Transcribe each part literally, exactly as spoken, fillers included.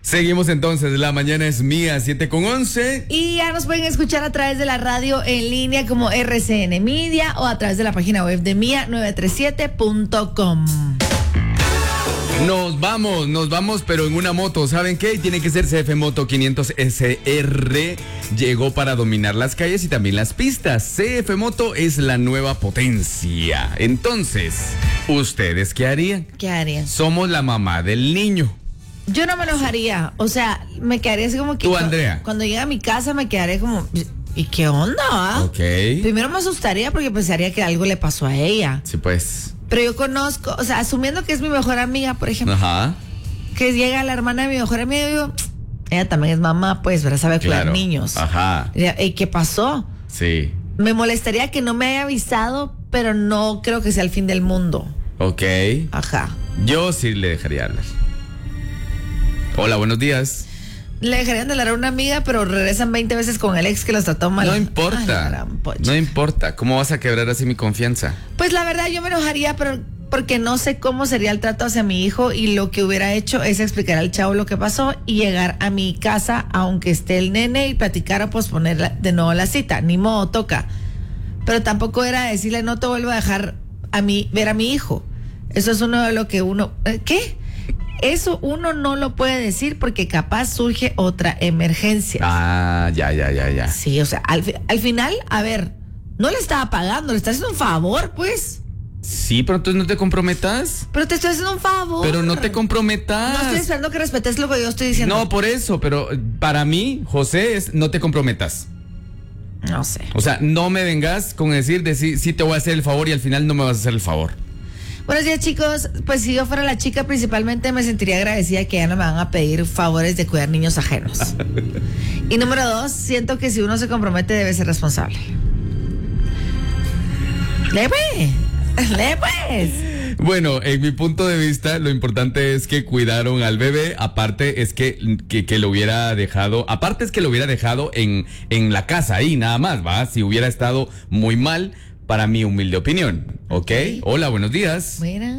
Seguimos entonces, la mañana es mía, siete con once. Y ya nos pueden escuchar a través de la radio en línea como R C N Media o a través de la página web de mía nueve tres siete punto com. Nos vamos, nos vamos, pero en una moto. ¿Saben qué? Tiene que ser C F Moto quinientos S R. Llegó para dominar las calles y también las pistas. C F Moto es la nueva potencia. Entonces, ¿ustedes qué harían? ¿Qué harían? Somos la mamá del niño. Yo no me enojaría. O sea, me quedaría así como que. ¿Tú, Andrea? Cuando llegue a mi casa me quedaré como. ¿Y qué onda? Ah? Ok. Primero me asustaría porque pensaría que algo le pasó a ella. Sí, pues. Pero yo conozco, o sea, asumiendo que es mi mejor amiga, por ejemplo. Ajá. Que llega la hermana de mi mejor amiga y digo, ella también es mamá, pues, ¿verdad? Sabe cuidar Claro. niños. Ajá. ¿Y qué pasó? Sí. Me molestaría que no me haya avisado, pero no creo que sea el fin del mundo. Ok. Ajá. Yo sí le dejaría hablar. Hola, buenos días. Le dejarían de hablar a una amiga, pero regresan veinte veces con el ex que los trató mal. No Ay, importa. la gran pocha. No importa. ¿Cómo vas a quebrar así mi confianza? Pues la verdad yo me enojaría, pero porque no sé cómo sería el trato hacia mi hijo y lo que hubiera hecho es explicar al chavo lo que pasó y llegar a mi casa aunque esté el nene y platicar o posponer la- de nuevo la cita. Ni modo, toca. Pero tampoco era decirle no te vuelvo a dejar a mí ver a mi hijo. Eso es uno de lo que uno... ¿Qué? Eso uno no lo puede decir porque capaz surge otra emergencia. Ah, ya, ya, ya, ya. Sí, o sea, al, fi- al final, a ver, no le estaba pagando, le está haciendo un favor, pues. Sí, pero entonces no te comprometas. Pero te estoy haciendo un favor. Pero no te comprometas. No estoy esperando que respetes lo que yo estoy diciendo. No, por eso, pero para mí, José, es no te comprometas. No sé. O sea, no me vengas con decir, decir, sí te voy a hacer el favor y al final no me vas a hacer el favor. Buenos días, chicos. Pues si yo fuera la chica, principalmente me sentiría agradecida que ya no me van a pedir favores de cuidar niños ajenos. Y número dos, siento que si uno se compromete debe ser responsable. ¡Le pues! ¡Le pues! Bueno, en mi punto de vista, lo importante es que cuidaron al bebé. Aparte es que, que, que lo hubiera dejado, aparte es que lo hubiera dejado en, en la casa ahí, nada más, ¿va? Si hubiera estado muy mal, para mi humilde opinión, ¿ok? Ok. Hola, buenos días. Buenas.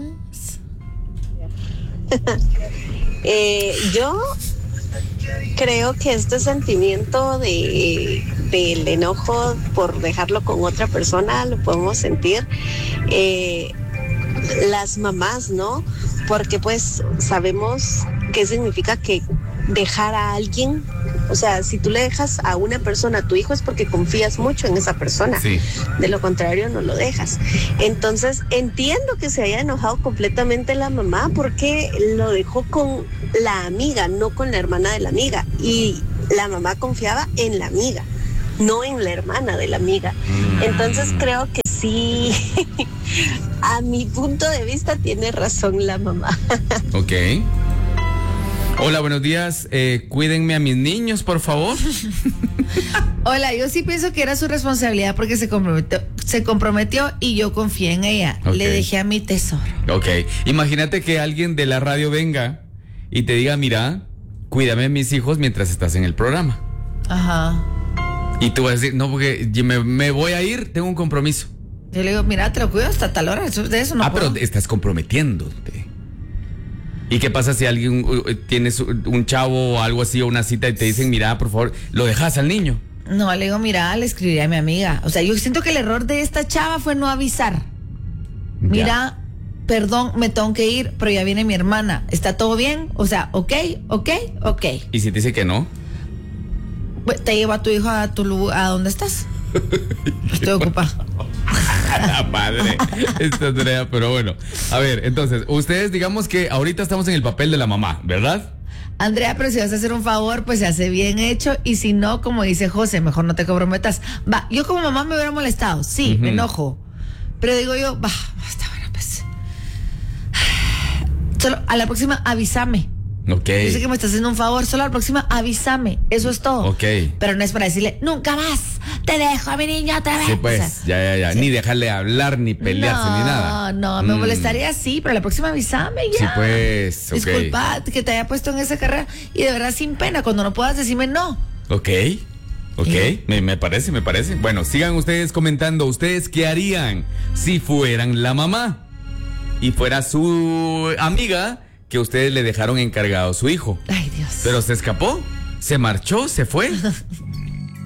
Eh, yo creo que este sentimiento de del enojo por dejarlo con otra persona lo podemos sentir eh, las mamás, ¿no? Porque pues sabemos qué significa que dejar a alguien, o sea, si tú le dejas a una persona a tu hijo es porque confías mucho en esa persona. Sí. De lo contrario no lo dejas. Entonces entiendo que se haya enojado completamente la mamá porque lo dejó con la amiga, no con la hermana de la amiga. Y la mamá confiaba en la amiga, no en la hermana de la amiga. Entonces creo que sí, a mi punto de vista tiene razón la mamá. Ok. Hola, buenos días. Eh, cuídenme a mis niños, por favor. Hola, yo sí pienso que era su responsabilidad porque se comprometió, se comprometió y yo confié en ella. Ok. Le dejé a mi tesoro. Ok. Imagínate que alguien de la radio venga y te diga, mira, cuídame a mis hijos mientras estás en el programa. Ajá. Y tú vas a decir, no, porque me, me voy a ir, tengo un compromiso. Yo le digo, mira, te lo cuido hasta tal hora. Eso, de eso no ah, puedo. pero estás comprometiéndote. ¿Y qué pasa si alguien uh, tienes un chavo o algo así o una cita y te dicen, mira, por favor, lo dejas al niño? No, le digo, mira, le escribiré a mi amiga. O sea, yo siento que el error de esta chava fue no avisar. Mira, Ya. perdón, me tengo que ir, pero ya viene mi hermana. ¿Está todo bien? O sea, ok, ok, ok. ¿Y si te dice que no? Pues, te llevo a tu hijo a tu lugar, ¿a dónde estás? Estoy ocupada. Padre, esta Andrea, pero bueno. A ver, entonces, ustedes digamos que ahorita estamos en el papel de la mamá, ¿verdad? Andrea, pero si vas a hacer un favor, pues se hace bien hecho. Y si no, como dice José, mejor no te comprometas. Va, yo como mamá me hubiera molestado. Sí, Ujú. me enojo. Pero digo yo, va, está bueno, pues. Solo a la próxima avísame. Ok. Yo sé que me estás haciendo un favor, solo a la próxima avísame. Eso es todo. Ok. Pero no es para decirle, nunca más te dejo a mi niña otra vez. Sí, pues, O sea, ya, ya, ya. sí. Ni dejarle hablar, ni pelearse, no, ni nada. No, me Mm. molestaría así, pero la próxima avísame ya. Sí, pues, ok. Disculpa que te haya puesto en esa carrera y de verdad sin pena, cuando no puedas decirme no. Ok. Ok, ¿Eh? me, me parece, me parece. Bueno, sigan ustedes comentando. ¿Ustedes qué harían si fueran la mamá? Y fuera su amiga que ustedes le dejaron encargado a su hijo. Ay, Dios. Pero se escapó, se marchó, se fue.